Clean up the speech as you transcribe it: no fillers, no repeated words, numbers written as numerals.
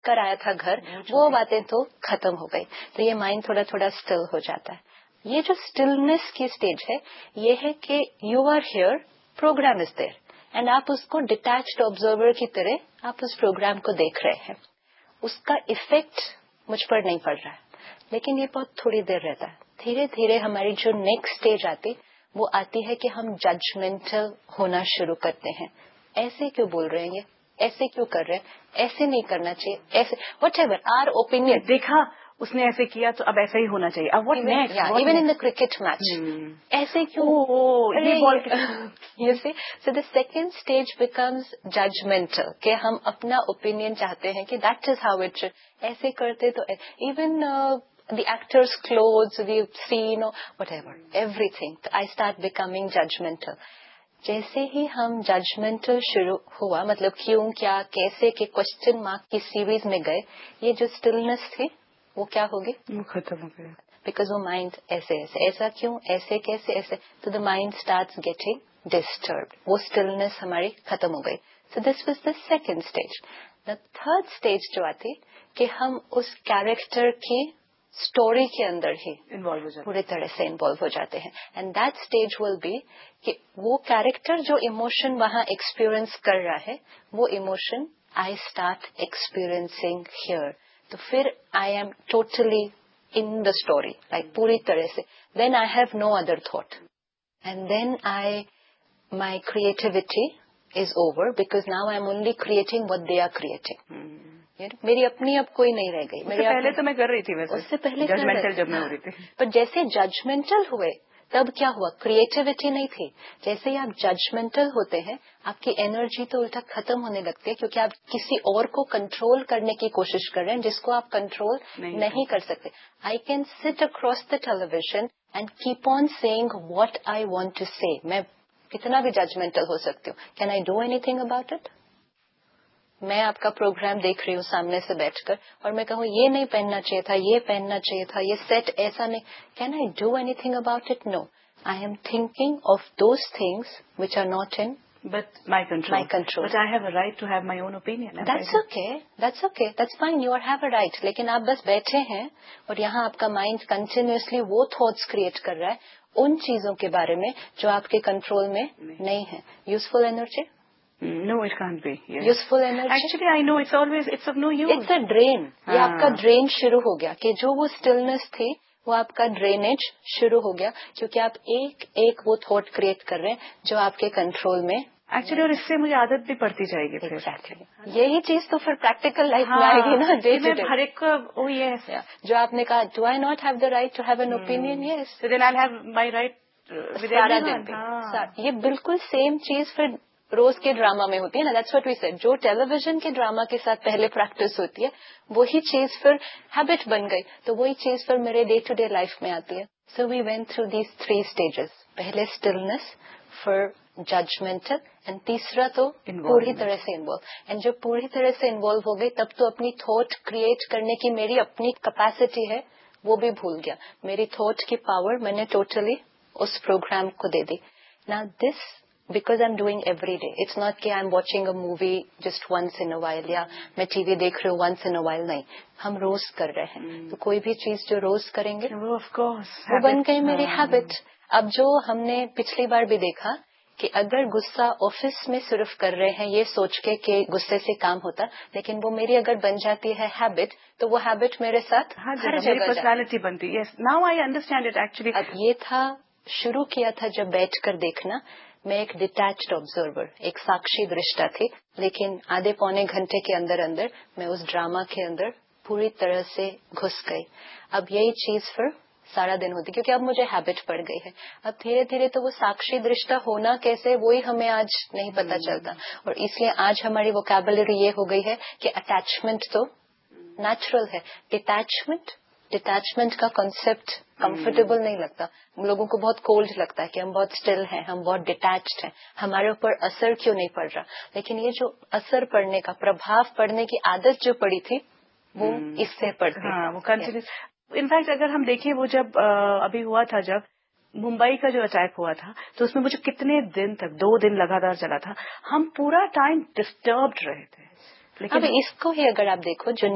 कर आया था घर, वो बातें तो खत्म हो गई। तो ये माइंड थोड़ा थोड़ा स्टिल हो जाता है। ये जो स्टिलनेस की स्टेज है, ये है कि you are here, programme is there, and आप उसको डिटैच्ड ऑब्जर्वर की तरह आप उस प्रोग्राम को देख रहे हैं। उसका इफेक्ट मुझ पर नहीं पड़ रहा है, लेकिन ये बहुत थोड़ी देर रहता है। धीरे धीरे हमारी जो नेक्स्ट स्टेज आती, वो आती है कि हम जजमेंटल होना शुरू करते हैं। ऐसे क्यों बोल रहे हैं, ये ऐसे क्यों कर रहे हैं, ऐसे नहीं करना चाहिए, ऐसे व्हाटएवर आवर ओपिनियन। देखा उसने ऐसे किया तो अब ऐसा ही होना चाहिए। अब what next, even in the cricket match ऐसे क्यों, ये ball you see. So the second stage becomes judgemental, कि हम अपना ओपिनियन चाहते हैं कि that is how it should, ऐसे करते तो even the actor's clothes, the scene, or whatever, everything. I start becoming judgmental. जैसे ही हम जजमेंटल शुरू हुआ, मतलब क्यों, क्या, कैसे के क्वेश्चन मार्क की सीरीज में गए, ये जो स्टिलनेस थी वो क्या होगी, वो खत्म हो गया। बिकॉज वो माइंड ऐसे ऐसे, ऐसा क्यों, ऐसे कैसे, ऐसे, तो the mind starts getting disturbed. वो स्टिलनेस हमारी खत्म हो गई। So this was the second stage. The third stage जो आती कि हम उस कैरेक्टर की स्टोरी के अंदर ही इन्वॉल्व हो जाते, पूरी तरह से इन्वॉल्व हो जाते हैं। And that stage will be कि वो कैरेक्टर जो इमोशन वहां एक्सपीरियंस कर रहा है, वो emotion I start experiencing here. तो फिर I am totally in the story, like पूरी तरह से। Then I have no other thought, and then my creativity is over, because now I am only creating what they are creating. मेरी अपनी अब कोई नहीं रह गई। उससे पहले तो मैं कर रही थी, वैसे उससे पहले जजमेंटल जब मैं हो रही थी। पर जैसे जजमेंटल हुए तब क्या हुआ, क्रिएटिविटी नहीं थी। जैसे ही आप जजमेंटल होते हैं, आपकी एनर्जी तो उल्टा खत्म होने लगती है, क्योंकि आप किसी और को कंट्रोल करने की कोशिश कर रहे हैं जिसको आप कंट्रोल नहीं कर सकते। I can sit across the television and keep on saying what I want to से। मैं कितना भी जजमेंटल हो सकती हूँ, can I do anything about it? मैं आपका प्रोग्राम देख रही हूँ सामने से बैठकर, और मैं कहूँ ये नहीं पहनना चाहिए था, ये पहनना चाहिए था, ये सेट ऐसा नहीं, can I do anything about it? No, I am thinking of those things which are not in but my control, but I have a right to have my own opinion. That's okay, that's fine, you are have a right. लेकिन आप बस बैठे हैं और यहाँ आपका mind continuously वो thoughts create कर रहा है उन चीजों के बारे में जो आपके कंट्रोल में नहीं है। Useful energy? No, it can't be. Yes. Useful energy? Actually, I know it's of no use. It's a drain. ये आपका ड्रेन शुरू हो गया, कि जो वो स्टिलनेस थी वो आपका ड्रेनेज शुरू हो गया, क्योंकि आप एक एक वो थॉट क्रिएट कर रहे हैं जो आपके कंट्रोल में एक्चुअली, और इससे मुझे आदत भी पड़ती जाएगी। Exactly. यही चीज तो फिर प्रैक्टिकल लाइफ में आएगी ना, डे टू डे। हर एक को यस, जो आपने कहा, do I not have the right to have an opinion? Yes, then I have my right सारा दिन भी। ये बिल्कुल सेम चीज फिर रोज के ड्रामा में होती है ना। That's what we said. जो टेलीविजन के ड्रामा के साथ पहले प्रैक्टिस होती है, वही चीज फिर हैबिट बन गई, तो वही चीज फिर मेरे डे टू डे लाइफ में आती है। So we went through these 3 stages. पहले स्टिलनेस, फिर जजमेंटल, एंड तीसरा तो पूरी तरह से इन्वॉल्व। एंड जब पूरी तरह से इन्वॉल्व हो गई, तब तो अपनी थॉट क्रिएट करने की मेरी अपनी कैपेसिटी है वो भी भूल गया। मेरी थॉट की पावर मैंने टोटली उस प्रोग्राम को दे दी। Now this because I'm doing every day. It's not कि I'm watching a movie just once in a while, या मैं टीवी देख रही हूँ once in a while, नहीं, हम रोज कर रहे हैं। तो कोई भी चीज जो रोज करेंगे वो ऑफ कोर्स वो बन गई मेरी हैबिट। अब जो हमने पिछली बार भी देखा कि अगर गुस्सा ऑफिस में सिर्फ कर रहे हैं ये सोच के कि गुस्से से काम होता, लेकिन वो मेरी अगर बन जाती है हैबिट, तो वो हैबिट मेरे साथ हर जगह पर्सनालिटी बनती है। Now I understand it actually. अब ये था, शुरू किया था जब बैठकर देखना, मैं एक डिटैच्ड ऑब्जर्वर, एक साक्षी दृष्टा थी, लेकिन आधे पौने घंटे के अंदर अंदर मैं उस ड्रामा के अंदर पूरी तरह से घुस गई। अब यही चीज फिर सारा दिन होती, क्योंकि अब मुझे हैबिट पड़ गई है। अब धीरे धीरे तो वो साक्षी दृष्टा होना कैसे, वही हमें आज नहीं पता चलता। और इसलिए आज हमारी वोकैबुलरी ये हो गई है कि अटैचमेंट तो नेचुरल है, डिटैचमेंट का कॉन्सेप्ट कंफर्टेबल नहीं लगता। लोगों को बहुत कोल्ड लगता है कि हम बहुत स्टिल हैं, हम बहुत डिटैच्ड हैं, हमारे ऊपर असर क्यों नहीं पड़ रहा। लेकिन ये जो असर पड़ने का, प्रभाव पड़ने की आदत जो पड़ी थी, वो इससे पड़ती है। वो कंटिन्यूस। इनफैक्ट अगर हम देखें, वो जब अभी हुआ था, जब मुंबई का जो अटैक हुआ था, तो उसमें मुझे कितने दिन तक, 2 दिन लगातार चला था, हम पूरा टाइम डिस्टर्ब्ड रहे थे। लेकिन अब इसको ही अगर आप देखो, जो